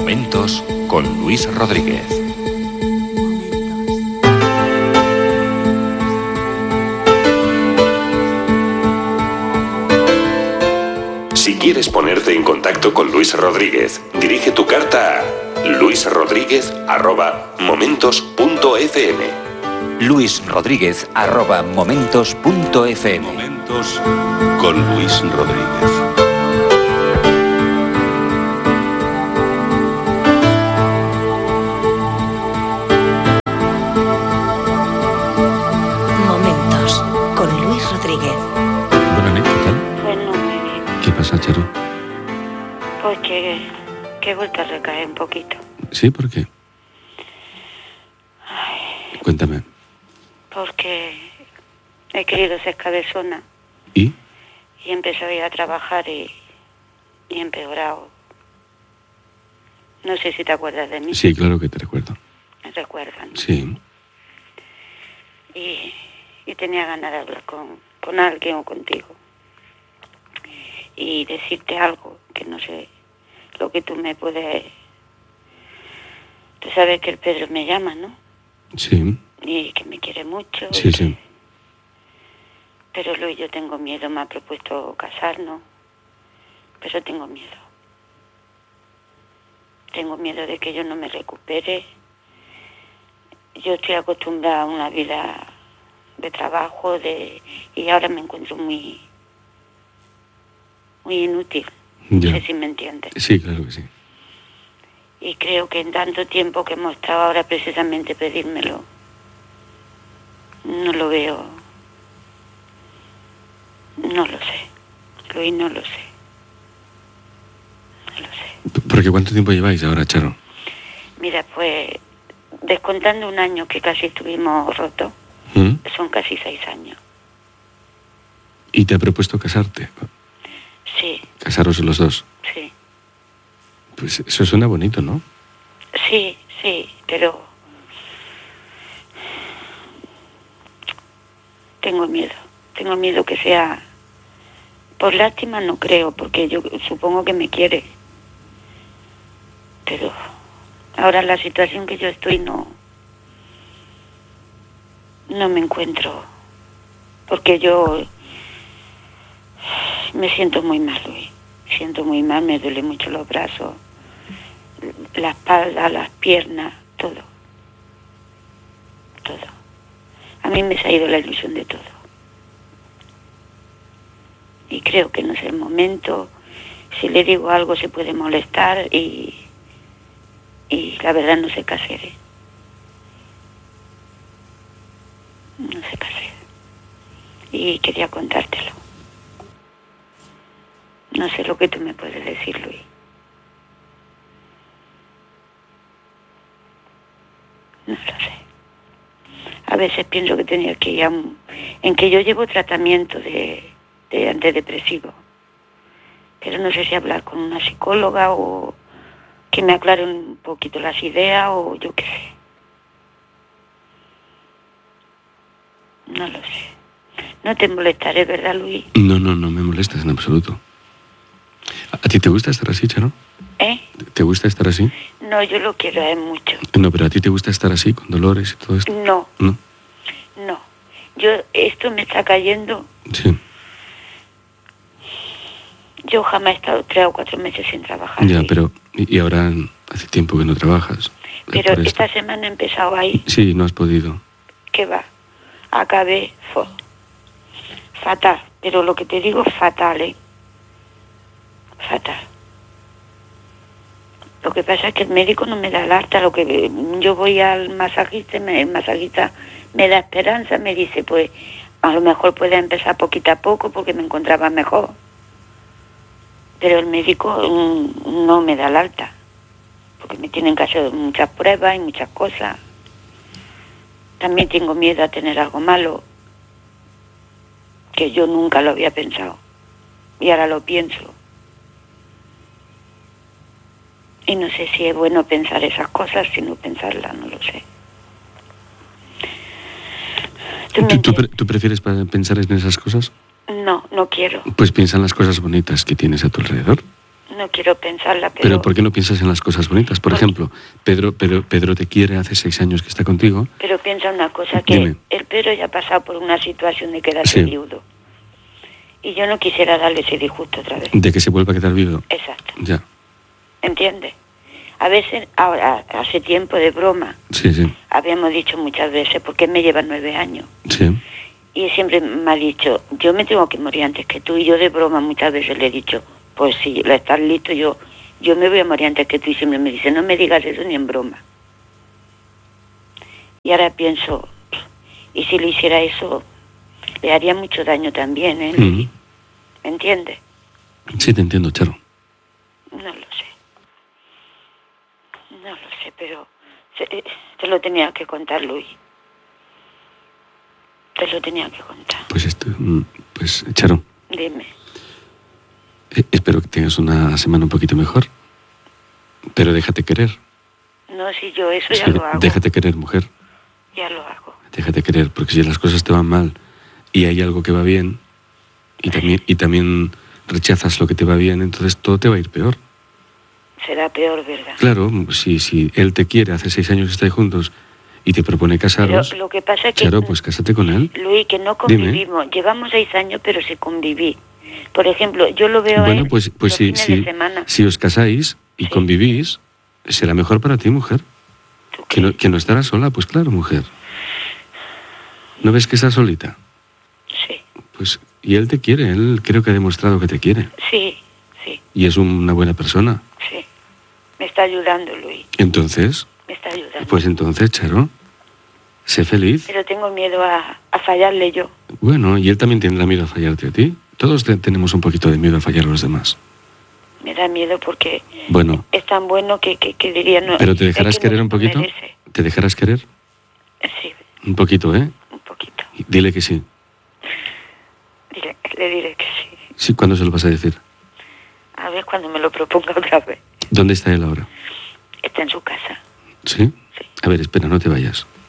Momentos con Luis Rodríguez. Si quieres ponerte en contacto con Luis Rodríguez, dirige tu carta a luisrodríguez@momentos.fm. luisrodríguez@momentos.fm. Momentos con Luis Rodríguez. Momentos con Luis Rodríguez. Buenas noches, ¿qué tal? Pues no muy bien, ¿Qué pasa, Charo? porque he vuelto a recaer un poquito. ¿Sí? ¿Por qué? Cuéntame. Porque he querido ser cabezona ¿Y? y he empezado a ir a trabajar y he empeorado. No sé si te acuerdas de mí. Sí, claro que te recuerdo. Me recuerdan. Sí. Y tenía ganas de hablar con alguien o contigo. Y decirte algo que no sé lo que tú me puedes... Tú sabes que el Pedro me llama, ¿no? Sí. Y que me quiere mucho. Sí, sí. Pero Luis, yo tengo miedo, me ha propuesto casarnos, pero tengo miedo. Tengo miedo de que yo no me recupere. Yo estoy acostumbrada a una vida de trabajo, y ahora me encuentro muy inútil. Ya. No sé si me entiendes. Sí, claro que sí. Y creo que en tanto tiempo que hemos estado ahora precisamente pedírmelo, no lo veo. No lo sé. Luis, no lo sé. No lo sé. ¿Porque cuánto tiempo lleváis ahora, Charo? Mira, pues, descontando un año que casi estuvimos rotos, ¿Mm? son casi 6 años. ¿Y te ha propuesto casarte? Sí, Casaros los dos. sí. Pues eso suena bonito, ¿no? Sí, pero... Tengo miedo que sea... Por lástima no creo, porque yo supongo que me quiere. Pero ahora la situación que yo estoy no me encuentro. Porque yo me siento muy mal, Luis. Me siento muy mal, me duele mucho los brazos, la espalda, las piernas, todo. Todo. A mí me se ha ido la ilusión de todo. Y creo que no es el momento. Si le digo algo se puede molestar y la verdad no sé qué hacer. No sé qué hacer. Y quería contártelo. No sé lo que tú me puedes decir, Luis. No lo sé. A veces pienso que tenía que ir en que yo llevo tratamiento de antidepresivo. Pero no sé si hablar con una psicóloga o que me aclare un poquito las ideas o yo qué sé. No lo sé. No te molestaré, ¿verdad, Luis? No me molestas en absoluto. ¿A ti te gusta estar así, Charo? ¿Eh? ¿Te gusta estar así? No, yo lo quiero a él mucho. No, pero ¿a ti te gusta estar así, con dolores y todo esto? No. ¿No? No. Esto me está cayendo. Sí. Yo jamás he estado 3 o 4 meses sin trabajar. Ya, Luis. pero... Y ahora hace tiempo que no trabajas. Pero por esto. esta semana he empezado ahí. Sí, no has podido. ¿Qué va? Acabé fatal. Pero lo que te digo es fatal, ¿eh? Fatal. Lo que pasa es que el médico no me da el alta. Yo voy al masajista, el masajista me da esperanza, me dice, pues, a lo mejor puede empezar poquito a poco porque me encontraba mejor. Pero el médico no me da el alta, porque me tienen que hacer muchas pruebas y muchas cosas. También tengo miedo a tener algo malo, que yo nunca lo había pensado, y ahora lo pienso. Y no sé si es bueno pensar esas cosas, si no pensarlas, no lo sé. ¿Tú prefieres pensar en esas cosas? No quiero. Pues piensa en las cosas bonitas que tienes a tu alrededor. No quiero pensarla, Pero ¿por qué no piensas en las cosas bonitas? Por ejemplo, Pedro te quiere, hace 6 años que está contigo. Pero piensa una cosa, que Dime. el Pedro ya ha pasado por una situación de quedarse Sí. viudo. Y yo no quisiera darle ese disgusto otra vez. De que se vuelva a quedar viudo. Exacto. Ya. ¿Entiendes? A veces, ahora, hace tiempo de broma, Sí, sí. habíamos dicho muchas veces, porque él me lleva 9 años. Sí. Y siempre me ha dicho, yo me tengo que morir antes que tú. Y yo de broma muchas veces le he dicho, pues si estás listo, yo me voy a morir antes que tú. Y siempre me dice, no me digas eso ni en broma. Y ahora pienso, y si le hiciera eso, le haría mucho daño también, ¿eh? Ujú. ¿Me entiendes? Sí, te entiendo, Charo. No lo sé. No lo sé, pero te lo tenía que contar, Luis. Te lo tenía que contar. Pues Charo, Dime. espero que tengas una semana un poquito mejor. Pero déjate querer. No, si yo eso ya Sí, lo hago. déjate querer, mujer. Ya lo hago. Déjate querer, porque si las cosas te van mal y hay algo que va bien y también rechazas lo que te va bien, entonces todo te va a ir peor. Será peor, ¿verdad? Claro, si él te quiere, hace 6 años que estáis juntos y te propone casaros, Pero lo que pasa es que... Charo, pues cásate con él. Luis, que no Dime. convivimos. Llevamos 6 años, pero sí conviví. Por ejemplo, yo lo veo Bueno, él pues los fines de semana. si os casáis y Sí. convivís, será mejor para ti, mujer. ¿Tú qué? Que no estarás sola, pues claro, mujer. ¿No ves que estás solita? Sí, Pues, y él te quiere, él creo que ha demostrado que te quiere. sí, Y es una buena persona. sí. Me está ayudando, Luis. Entonces, Me está ayudando. pues entonces, Charo, sé feliz. Pero tengo miedo a fallarle yo. Bueno, y él también tendrá miedo a fallarte a ti. Todos tenemos un poquito de miedo a fallar a los demás. Me da miedo porque Bueno, es tan bueno que diría... No, pero ¿te es dejarás que querer no un poquito? merece. ¿Te dejarás querer? Sí, Un poquito, ¿eh? un poquito. Dile que sí. Le diré que sí. Sí, ¿cuándo se lo vas a decir? A ver cuando me lo proponga otra vez. ¿Dónde está él ahora? Está en su casa. ¿Sí? Sí. A ver, espera, no te vayas.